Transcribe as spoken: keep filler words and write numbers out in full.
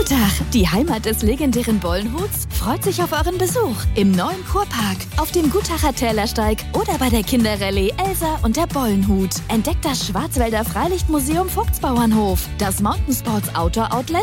Gutach, die Heimat des legendären Bollenhuts, freut sich auf euren Besuch im neuen Kurpark, auf dem Gutacher Tälersteig oder bei der Kinderrallye Elsa und der Bollenhut. Entdeckt das Schwarzwälder Freilichtmuseum Vogtsbauernhof, das Mountainsports Outdoor Outlet